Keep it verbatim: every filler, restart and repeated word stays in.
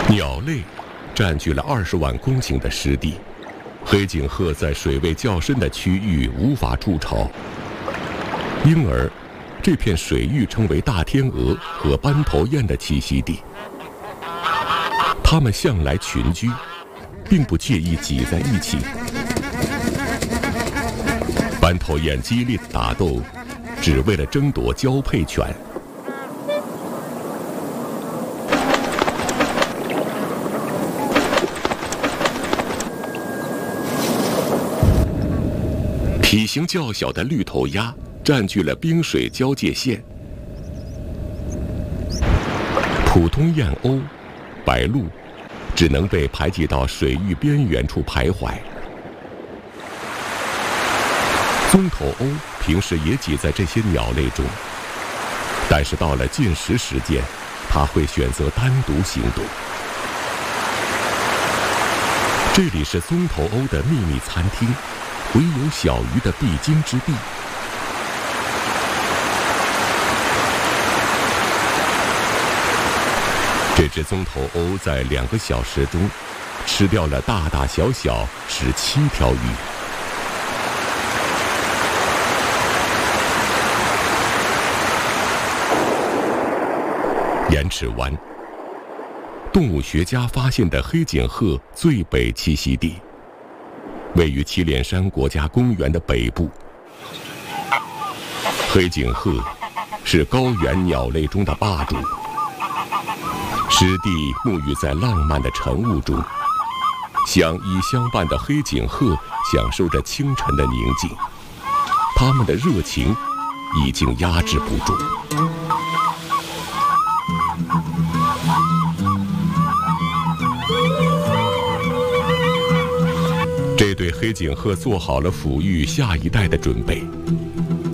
鸟类占据了二十万公顷的湿地，黑颈鹤在水位较深的区域无法筑巢，因而这片水域称为大天鹅和斑头雁的栖息地。它们向来群居，并不介意挤在一起。斑头雁激烈的打斗，只为了争夺交配权。体型较小的绿头鸭占据了冰水交界线，普通燕鸥、白鹭只能被排挤到水域边缘处徘徊。棕头鸥平时也挤在这些鸟类中，但是到了进食时间，它会选择单独行动。这里是棕头鸥的秘密餐厅，唯有小鱼的必经之地。这只棕头鸥在两个小时中，吃掉了大大小小十七条鱼。盐池湾，动物学家发现的黑颈鹤最北栖息地，位于祁连山国家公园的北部。黑颈鹤是高原鸟类中的霸主，湿地沐浴在浪漫的晨雾中，相依相伴的黑颈鹤享受着清晨的宁静，它们的热情已经压制不住。这对黑颈鹤做好了抚育下一代的准备。